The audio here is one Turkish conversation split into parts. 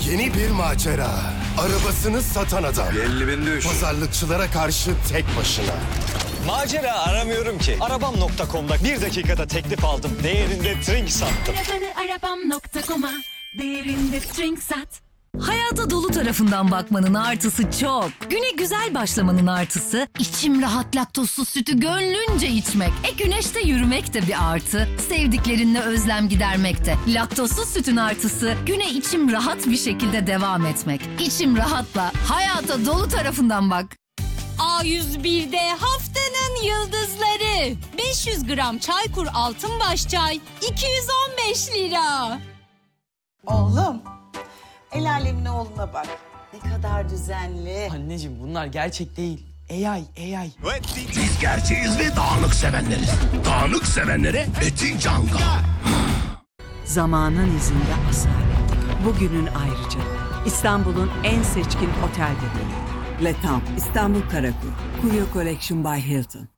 Yeni bir macera. Arabasını satan adam. 50.000 düş. Pazarlıkçılara karşı tek başına. Macera aramıyorum ki. Arabam.com'da 1 dakikada teklif aldım. Değerinde trink sattım. Arabam.com'a değerinde trink sat. Hayata dolu tarafından bakmanın artısı çok. Güne güzel başlamanın artısı, içim rahat laktozsuz sütü gönlünce içmek. Güneşte yürümek de bir artı. Sevdiklerinle özlem gidermek de. Laktozsuz sütün artısı, güne içim rahat bir şekilde devam etmek. İçim rahatla, hayata dolu tarafından bak. A101'de haftanın yıldızları. 500 gram Çaykur Altınbaş çay 215 lira. Oğlum, el alemin oğluna bak. Ne kadar düzenli. Anneciğim bunlar gerçek değil. AI. Biz gerçeğiz ve dağınık sevenleriz. Dağınık sevenlere eti canga. Zamanın izinde asalet. Bugünün ayrıca. İstanbul'un en seçkin otel dedeyi. Le Temps, İstanbul Karakuy. Kuyu Collection by Hilton.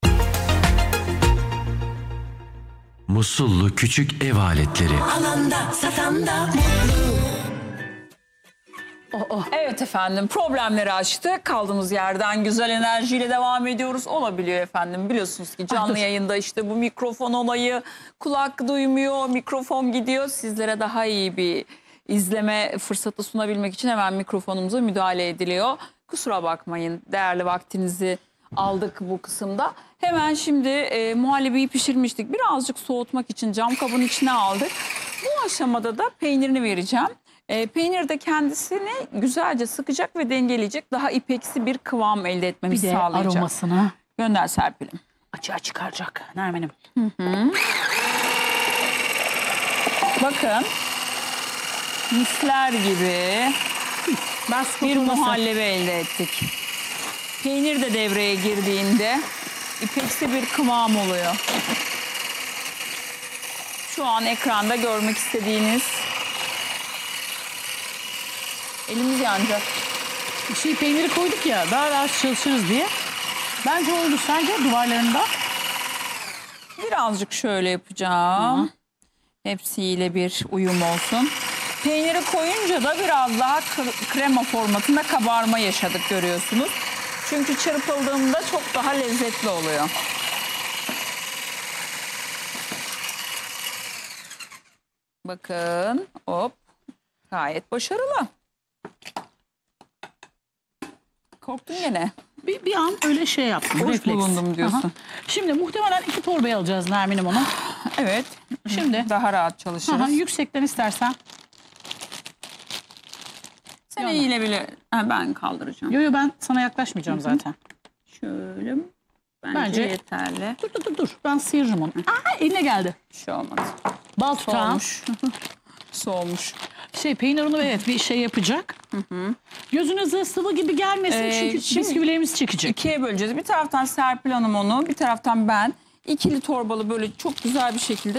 Musullu küçük ev aletleri. Alanda satanda Evet efendim, problemleri açtık. Kaldığımız yerden güzel enerjiyle devam ediyoruz. Olabiliyor efendim, biliyorsunuz ki canlı yayında işte bu mikrofon olayı, kulak duymuyor, mikrofon gidiyor. Sizlere daha iyi bir izleme fırsatı sunabilmek için hemen mikrofonumuza müdahale ediliyor. Kusura bakmayın, değerli vaktinizi aldık bu kısımda. Hemen şimdi muhallebiyi pişirmiştik. Birazcık soğutmak için cam kabın içine aldık. Bu aşamada da peynirini vereceğim. Peynir de kendisini güzelce sıkacak ve dengeleyecek. Daha ipeksi bir kıvam elde etmemizi sağlayacak. Bir de aromasını gönder Serpil'im. açığa çıkaracak Nermin'im. Bakın misler gibi bir muhallebi elde ettik. Peynir de devreye girdiğinde ipeksi bir kıvam oluyor. Şu an ekranda görmek istediğiniz. Elimiz yanacak. Peyniri koyduk ya, daha rahat çalışırız diye. Bence oldu. Sence duvarlarında? Birazcık şöyle yapacağım. Hepsiyle bir uyum olsun. Peyniri koyunca da biraz daha krema formatında kabarma yaşadık, görüyorsunuz. Çünkü çırpıldığında çok daha lezzetli oluyor. Bakın, hop, gayet başarılı. Korktun gene. Bir an öyle şey yaptım. Boş refleks. bulundum diyorsun. Aha. Şimdi muhtemelen 2 torbaya alacağız Nermin'im onu. Evet. Şimdi daha rahat çalışırız. Yüksekten istersen. Sen iyiyle bile. Ben kaldıracağım. Yo ben sana yaklaşmayacağım zaten. Şöyle. Bence yeterli. Dur. Ben sıyırırım onu. Eline geldi. Bir şey olmaz. Bal tutağım. Soğumuş. Peynir onu bir şey yapacak. Gözünüze sıvı gibi gelmesin çünkü bisküvilerimiz çekecek. 2'ye böleceğiz. Bir taraftan Serpil Hanım onu, bir taraftan ben. İkili torbalı böyle çok güzel bir şekilde